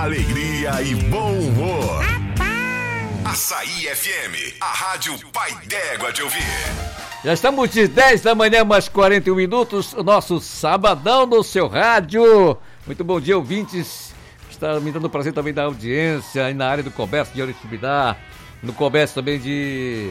alegria e bom humor. Açaí FM, a rádio pai d'égua de ouvir. Já estamos de 10 da manhã, mais 41 minutos, o nosso sabadão no seu rádio. Muito bom dia, ouvintes. Está me dando prazer também da audiência, aí na área do comércio de Oriximiná, no comércio também de...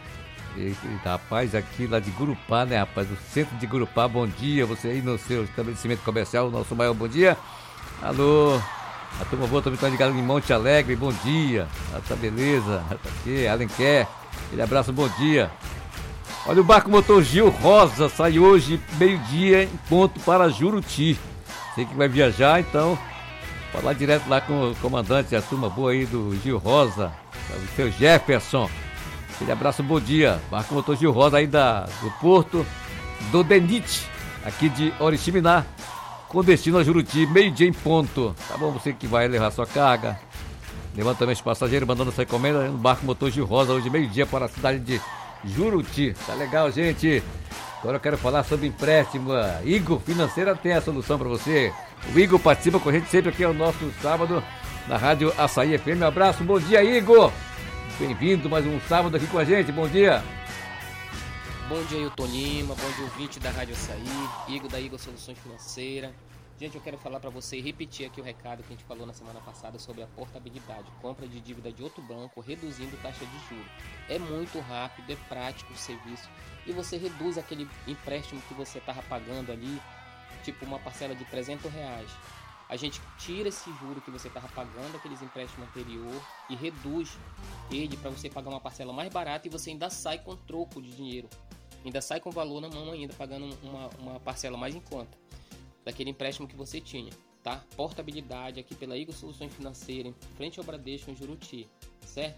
Rapaz, aqui lá de Gurupá, né, rapaz? Do centro de Gurupá, bom dia. Você aí no seu estabelecimento comercial, nosso maior bom dia. Alô, a turma boa também está ligada em Monte Alegre, bom dia. Tá beleza, tá aqui, Alenquer, aquele abraço, bom dia. Olha, o barco motor Gil Rosa sai hoje, meio-dia, em ponto para Juruti. Você que vai viajar, então, falar direto lá com o comandante, a turma boa aí do Gil Rosa, o seu Jefferson. Aquele abraço, bom dia. Barco motor Gil Rosa aí do Porto do Denite, aqui de Oriximiná, com destino a Juruti, meio-dia em ponto. Tá bom, você que vai levar sua carga, levando também os passageiros, mandando sua encomenda no barco motor Gil Rosa, hoje meio-dia para a cidade de Juruti. Tá legal, gente? Agora eu quero falar sobre empréstimo. Igor Financeira tem a solução para você. O Igor participa com a gente sempre aqui, é o nosso sábado na Rádio Açaí FM. Um abraço, bom dia, Igor. Bem-vindo mais um sábado aqui com a gente, bom dia. Bom dia, Ailton Lima, bom dia, ouvinte da Rádio Açaí, Igor da Igor Soluções Financeiras. Gente, eu quero falar para você e repetir aqui o recado que a gente falou na semana passada sobre a portabilidade, compra de dívida de outro banco, reduzindo taxa de juros. É muito rápido, é prático o serviço e você reduz aquele empréstimo que você estava pagando ali, tipo uma parcela de R$300. A gente tira esse juro que você estava pagando, aqueles empréstimos anterior, e reduz ele para você pagar uma parcela mais barata e você ainda sai com troco de dinheiro. Ainda sai com valor na mão ainda, pagando uma parcela mais em conta daquele empréstimo que você tinha, tá? Portabilidade aqui pela Igor Soluções Financeiras, em frente ao Bradesco em Juruti, certo?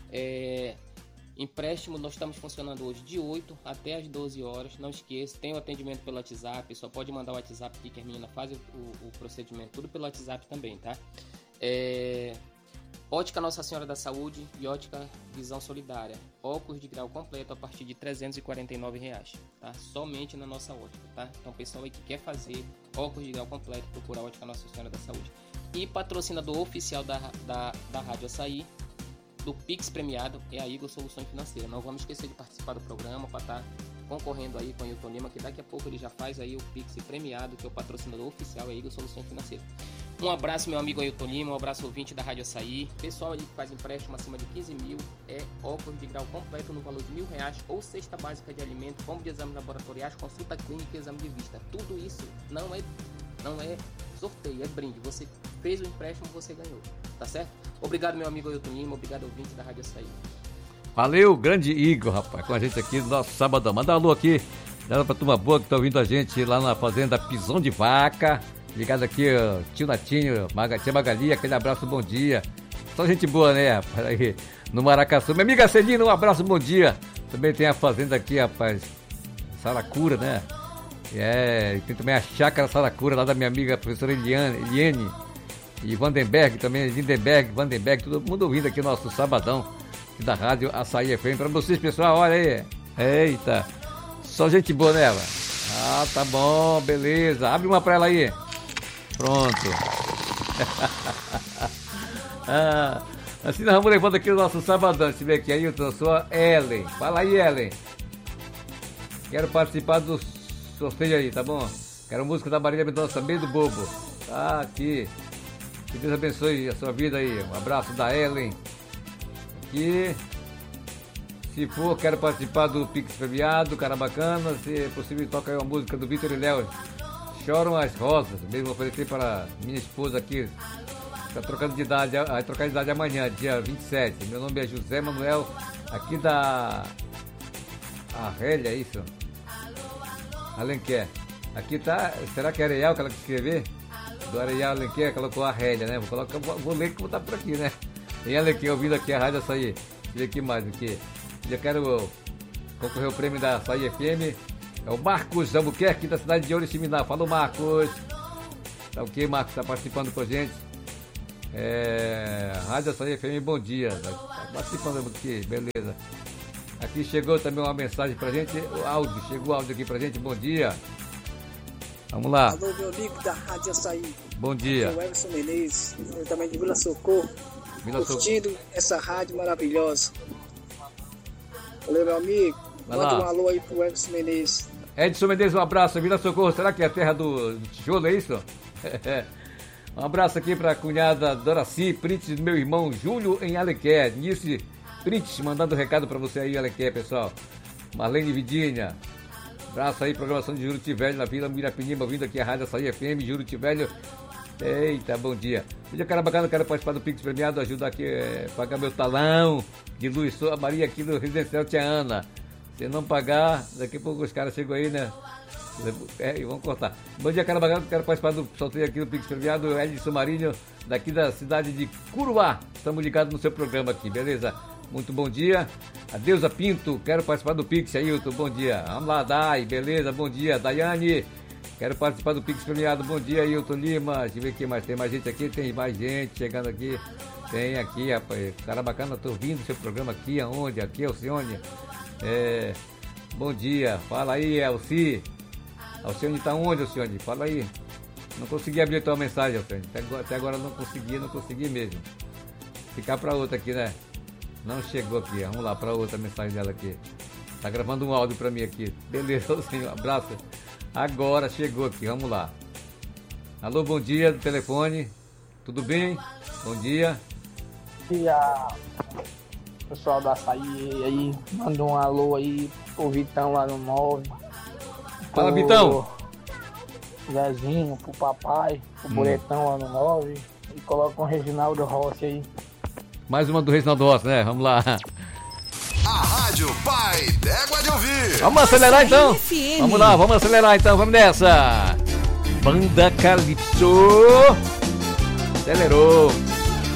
Empréstimo, nós estamos funcionando hoje de 8 até as 12 horas. Não esqueça, tem o atendimento pelo WhatsApp. Só pode mandar o WhatsApp aqui que a menina faz o procedimento tudo pelo WhatsApp também, tá? Ótica Nossa Senhora da Saúde e Ótica Visão Solidária. Óculos de grau completo a partir de R$349, tá? Somente na nossa ótica, tá? Então, pessoal aí que quer fazer óculos de grau completo, procura a Ótica Nossa Senhora da Saúde. E patrocinador oficial da Rádio Açaí, do Pix premiado, é a Igor Soluções Financeiras. Não vamos esquecer de participar do programa para estar concorrendo aí com o Ailton Lima, que daqui a pouco ele já faz aí o Pix premiado, que é o patrocinador oficial, é a Igor Soluções Financeiras. Um abraço, meu amigo Ailton Lima, um abraço ouvinte da Rádio Açaí. Pessoal aí que faz empréstimo acima de 15 mil, é óculos de grau completo no valor de R$1.000, ou cesta básica de alimento, combo de exames laboratoriais, consulta clínica e exame de vista. Tudo isso não é sorteio, é brinde. Você fez o empréstimo, você ganhou, tá certo? Obrigado, meu amigo Ailton Lima, obrigado ouvinte da Rádio Açaí. Valeu, grande Igor, rapaz, com a gente aqui no nosso sabadão. Manda um alô aqui, dá pra turma boa que tá ouvindo a gente lá na fazenda Pisão de Vaca. Ligado aqui, tio Natinho, tia Magali, aquele abraço, bom dia. Só gente boa, né, rapaz, aí no Maracaçu. Minha amiga Celina, um abraço, bom dia. Também tem a fazenda aqui, rapaz, Saracura, né? E tem também a chácara Saracura, lá da minha amiga professora Eliane e Vandenberg também, Lindenberg, Vandenberg, todo mundo ouvindo aqui o nosso sabadão da Rádio Açaí FM. Pra vocês, pessoal, olha aí. Eita, só gente boa, né, ela? Ah, tá bom, beleza. Abre uma pra ela aí. Pronto. Assim nós vamos levando aqui o nosso sabadão. Deixa eu ver aqui, aí eu sou a Ellen. Fala aí, Ellen. Quero participar do sorteio aí, tá bom? Quero música da Marília Mendonça, meio do bobo. Tá aqui. Que Deus abençoe a sua vida aí. Um abraço da Ellen. Aqui. Se for, quero participar do Pix premiado, cara bacana. Se possível, toca aí uma música do Vitor e Léo. Choram as rosas. Mesmo oferecer para minha esposa aqui. Está trocando de idade, vai trocar de idade amanhã, dia 27. Meu nome é José Manuel, aqui da Arrélia, é isso? Alenquer. Aqui tá, será que é Areial que ela quer escrever? Do Areial Alenquer, colocou Arrélia, né? Vou ler que vou estar por aqui, né? Em Alenquer, ouvindo aqui a Rádio Açaí. Deixa eu ver aqui mais aqui. Já quero concorrer ao prêmio da Açaí FM. É o Marcos Albuquerque, da cidade de Oriximiná. Falou, Marcos. Tá ok, Marcos? Tá participando com a gente. Rádio Açaí FM, bom dia. Tá participando aqui, beleza. Aqui chegou também uma mensagem pra gente. Chegou o áudio aqui pra gente, bom dia. Vamos lá. Alô, meu amigo da Rádio Açaí. Bom dia. O Everson Menezes, eu também de Vila Socorro. Curtindo essa rádio maravilhosa. Valeu, meu amigo. Manda um alô aí pro Everson Menezes. Edson Menezes, um abraço. Vila Socorro, será que é a terra do tijolo, é isso? Um abraço aqui pra cunhada Doraci Printes, do meu irmão Júlio em Alequer. Nice Printes, mandando recado pra você aí, Alequer, pessoal. Marlene Vidinha. Abraço aí, programação de Juruti Velho na Vila Mirapinima, vindo aqui a Rádio Açaí FM, Juruti Velho. Eita, bom dia. Bom dia, cara bacana, quero participar do Pix Premiado, ajudar aqui a pagar meu talão de luz. Sou a Maria aqui do Residencial Tia Ana. Se não pagar, daqui a pouco os caras chegam aí, né? E vão cortar. Bom dia, cara bacana, quero participar do sorteio aqui do Pix Premiado, Edson Marinho, daqui da cidade de Curuá. Estamos ligados no seu programa aqui, beleza? Muito bom dia. A Deusa Pinto, quero participar do Pix, Ailton, bom dia. Vamos lá, Dai, beleza, bom dia. Daiane, quero participar do Pix Premiado, bom dia, Ailton Lima. Deixa eu ver aqui mais, tem mais gente aqui, tem mais gente chegando aqui. Tem aqui, rapaz, cara bacana, tô ouvindo seu programa aqui, aonde? Aqui, Alcione. Bom dia, fala aí, Alci. Alcione tá onde, Alcione? Fala aí. Não consegui abrir a tua mensagem, Alcione. Até agora não consegui mesmo. Ficar pra outra aqui, né? Não chegou aqui, vamos lá para outra mensagem dela aqui. Tá gravando um áudio para mim aqui. Beleza, senhor, abraço. Agora chegou aqui, vamos lá. Alô, bom dia do telefone. Tudo bem? Bom dia. Bom dia, pessoal da Açaí aí. Manda um alô aí pro Vitão lá no 9. Fala, Vitão. Zezinho, pro papai, pro Boletão lá no 9. E coloca um Reginaldo Rossi aí. Mais uma do Reginaldo Rossi, né? Vamos lá. A Rádio Pai D'Égua de Ouvir. Vamos acelerar então. FM. Vamos lá, vamos acelerar então. Vamos nessa. Banda Calypso. Acelerou.